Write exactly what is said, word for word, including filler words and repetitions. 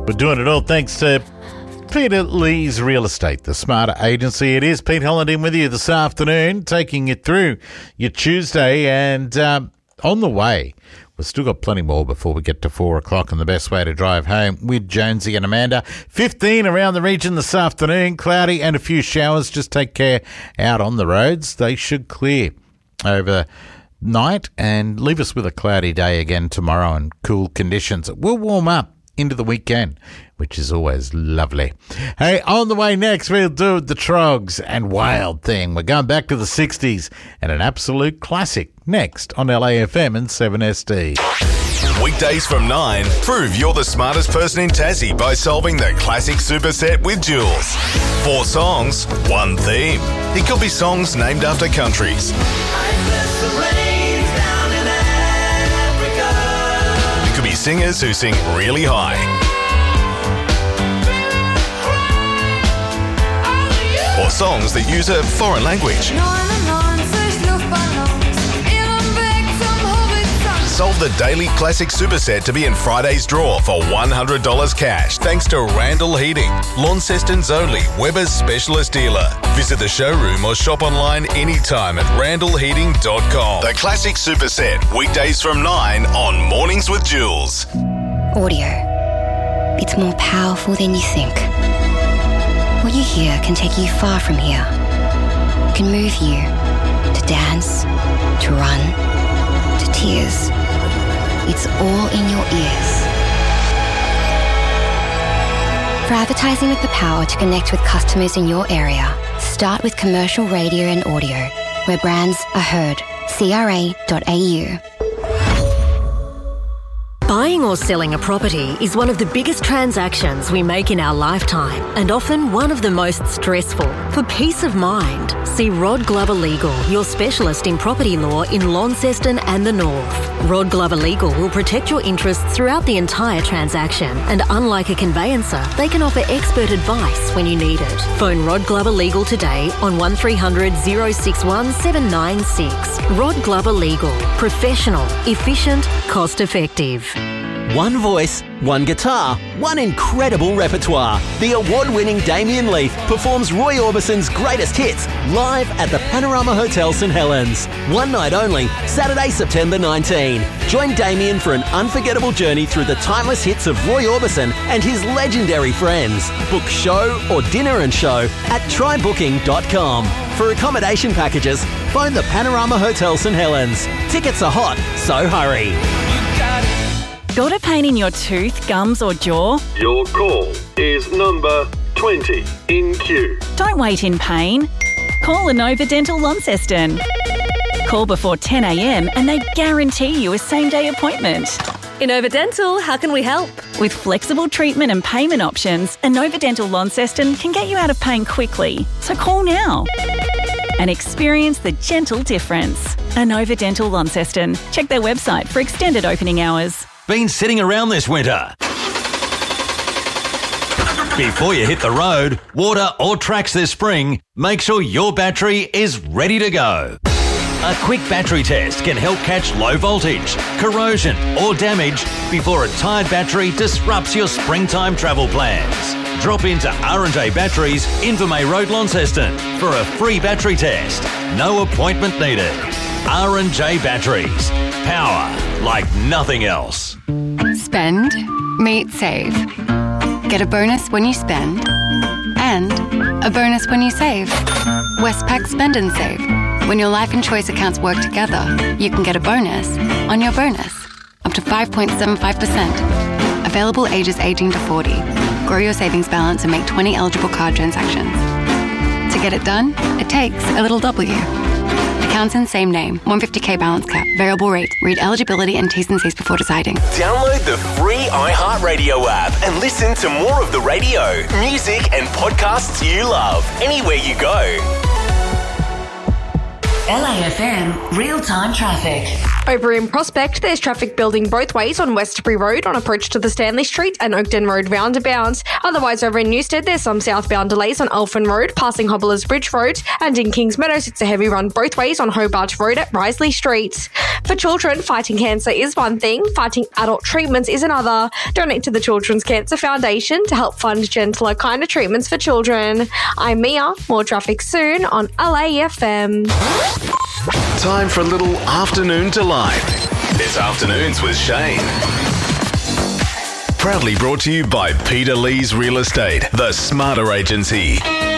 We're doing it all thanks to Peter Lee's Real Estate, the smarter agency. It is Pete Holland in with you this afternoon, taking you through your Tuesday. And um, on the way, we've still got plenty more before we get to four o'clock and the best way to drive home with Jonesy and Amanda. fifteen around the region this afternoon, cloudy and a few showers. Just take care out on the roads. They should clear over night and leave us with a cloudy day again tomorrow and cool conditions. It will warm up into the weekend, which is always lovely. Hey, on the way next, we'll do the Trogs and Wild Thing. We're going back to the sixties and an absolute classic next on L A F M and seven S D. Weekdays from nine, prove you're the smartest person in Tassie by solving the classic superset with Jules. Four songs, one theme. It could be songs named after countries. It could be singers who sing really high. Or songs that use a foreign language. Solve the daily classic superset to be in Friday's draw for one hundred dollars cash thanks to Randall Heating, Launceston's only Weber's specialist dealer. Visit the showroom or shop online anytime at randall heating dot com. The classic superset, weekdays from nine on Mornings with Jules. Audio. It's more powerful than you think. What you hear can take you far from here. It can move you to dance, to run, to tears. It's all in your ears. For advertising with the power to connect with customers in your area, start with commercial radio and audio, where brands are heard. C R A dot A U. Buying or selling a property is one of the biggest transactions we make in our lifetime and often one of the most stressful. For peace of mind, see Rod Glover Legal, your specialist in property law in Launceston and the North. Rod Glover Legal will protect your interests throughout the entire transaction, and unlike a conveyancer, they can offer expert advice when you need it. Phone Rod Glover Legal today on one three hundred, oh six one, seven nine six. Rod Glover Legal. Professional, efficient, cost effective. One voice, one guitar, one incredible repertoire. The award-winning Damien Leith performs Roy Orbison's greatest hits live at the Panorama Hotel St Helens. One night only, Saturday, September nineteenth. Join Damien for an unforgettable journey through the timeless hits of Roy Orbison and his legendary friends. Book show or dinner and show at try booking dot com. For accommodation packages, phone the Panorama Hotel St Helens. Tickets are hot, so hurry. Got a pain in your tooth, gums or jaw? Your call is number twenty in queue. Don't wait in pain. Call Inova Dental Launceston. Call before ten a m and they guarantee you a same-day appointment. Inova Dental, how can we help? With flexible treatment and payment options, Inova Dental Launceston can get you out of pain quickly. So call now and experience the gentle difference. Inova Dental Launceston. Check their website for extended opening hours. Been sitting around this winter? Before you hit the road, water or tracks this spring, make sure your battery is ready to go. A quick battery test can help catch low voltage, corrosion or damage before a tired battery disrupts your springtime travel plans. Drop into R and J Batteries, Invermay Road, Launceston for a free battery test. No appointment needed. R and J Batteries. Power like nothing else. Spend, meet, save. Get a bonus when you spend and a bonus when you save. Westpac Spend and Save. When your life and choice accounts work together, you can get a bonus on your bonus, up to five point seven five percent. Available ages eighteen to forty. Grow your savings balance and make twenty eligible card transactions. To get it done, it takes a little W. Accounts in same name, one hundred fifty k balance cap, variable rate. Read eligibility and T's and C's before deciding. Download the free iHeartRadio app and listen to more of the radio, music and podcasts you love anywhere you go. L A F M Real Time Traffic. Over in Prospect, there's traffic building both ways on Westbury Road on approach to the Stanley Street and Oakden Road roundabout. Otherwise, over in Newstead, there's some southbound delays on Elfin Road, passing Hobblers Bridge Road, and in Kings Meadows, it's a heavy run both ways on Hobart Road at Risley Street. For children, fighting cancer is one thing, fighting adult treatments is another. Donate to the Children's Cancer Foundation to help fund gentler, kinder treatments for children. I'm Mia. More traffic soon on L A F M. Time for a little afternoon delight. It's Afternoons with Shane. Proudly brought to you by Peter Lee's Real Estate, the Smarter Agency.